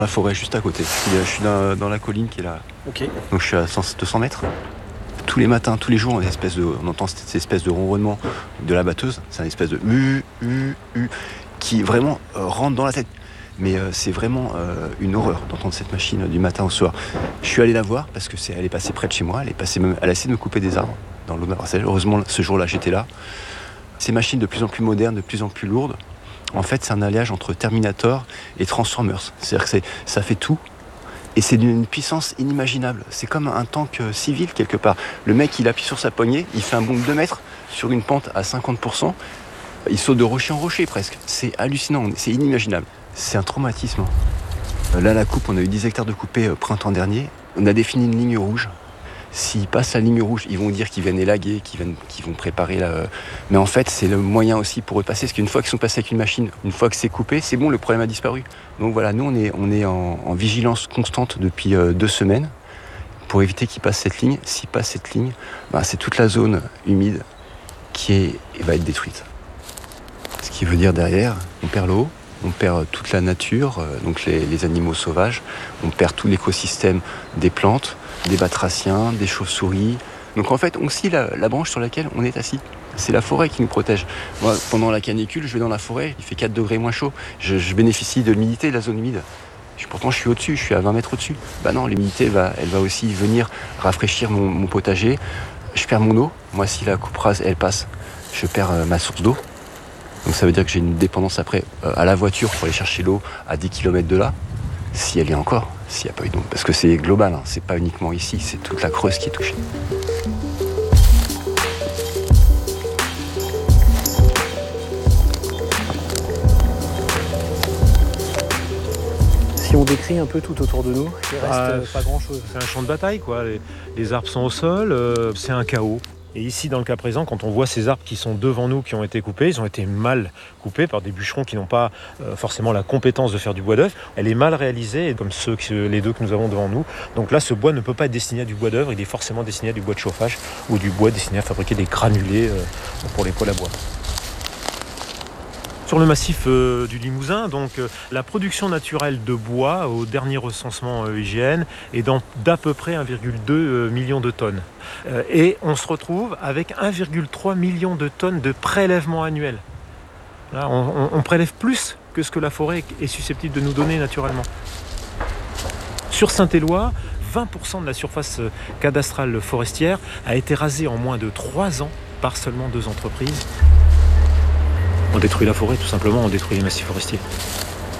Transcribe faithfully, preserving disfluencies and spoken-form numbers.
La forêt juste à côté. Je suis dans, dans la colline qui est là. Ok. Donc je suis à cent, deux cents mètres. Tous les matins, tous les jours, on, a une espèce de, on entend cette espèce de ronronnement de la batteuse. C'est une espèce de mu, u, u, qui vraiment euh, rentre dans la tête. Mais euh, c'est vraiment euh, une horreur d'entendre cette machine du matin au soir. Je suis allé la voir parce que c'est, elle est passée près de chez moi. Elle est passée même, elle a essayé de me couper des arbres dans l'eau de Marseille. Heureusement, ce jour-là, j'étais là. Ces machines de plus en plus modernes, de plus en plus lourdes. En fait, c'est un alliage entre Terminator et Transformers. C'est-à-dire que c'est, ça fait tout. Et c'est d'une puissance inimaginable. C'est comme un tank civil, quelque part. Le mec, il appuie sur sa poignée, il fait un bond de deux mètres sur une pente à cinquante pour cent. Il saute de rocher en rocher, presque. C'est hallucinant, c'est inimaginable. C'est un traumatisme. Là, la coupe, on a eu dix hectares de coupés euh, printemps dernier. On a défini une ligne rouge. S'ils passent la ligne rouge, ils vont dire qu'ils viennent élaguer, qu'ils, viennent, qu'ils vont préparer la... Mais en fait, c'est le moyen aussi pour eux passer. Parce qu'une fois qu'ils sont passés avec une machine, une fois que c'est coupé, c'est bon, le problème a disparu. Donc voilà, nous, on est, on est en, en vigilance constante depuis euh, deux semaines pour éviter qu'ils passent cette ligne. S'ils passent cette ligne, ben, c'est toute la zone humide qui est, va être détruite. Ce qui veut dire derrière, on perd l'eau, on perd toute la nature, euh, donc les, les animaux sauvages, on perd tout l'écosystème des plantes, des batraciens, des chauves-souris. Donc en fait, on scie la, la branche sur laquelle on est assis. C'est la forêt qui nous protège. Moi, pendant la canicule, je vais dans la forêt, il fait quatre degrés moins chaud. Je, je bénéficie de l'humidité de la zone humide. Je, pourtant, je suis au-dessus, je suis à vingt mètres au-dessus. Bah non, l'humidité, va, elle va aussi venir rafraîchir mon, mon potager. Je perds mon eau. Moi, si la coupe rase, elle passe, je perds euh, ma source d'eau. Donc ça veut dire que j'ai une dépendance après euh, à la voiture pour aller chercher l'eau à dix kilomètres de là. Si elle est encore, s'il n'y a pas eu d'eau. Parce que c'est global, hein, c'est pas uniquement ici, c'est toute la Creuse qui est touchée. Si on décrit un peu tout autour de nous, il reste Ah, euh, pas grand-chose. C'est un champ de bataille, quoi. Les, les arbres sont au sol, euh, c'est un chaos. Et ici, dans le cas présent, quand on voit ces arbres qui sont devant nous, qui ont été coupés, ils ont été mal coupés par des bûcherons qui n'ont pas euh, forcément la compétence de faire du bois d'œuvre. Elle est mal réalisée, comme ceux, les deux que nous avons devant nous. Donc là, ce bois ne peut pas être destiné à du bois d'œuvre, il est forcément destiné à du bois de chauffage ou du bois destiné à fabriquer des granulés euh, pour les poêles à bois. Sur le massif euh, du Limousin, donc euh, la production naturelle de bois au dernier recensement euh, I G N est dans, d'à peu près un virgule deux euh, million de tonnes. Euh, et on se retrouve avec un virgule trois million de tonnes de prélèvements annuels. Là, on, on, on prélève plus que ce que la forêt est susceptible de nous donner naturellement. Sur Saint-Éloi, vingt pour cent de la surface cadastrale forestière a été rasée en moins de trois ans par seulement deux entreprises. On détruit la forêt, tout simplement, on détruit les massifs forestiers.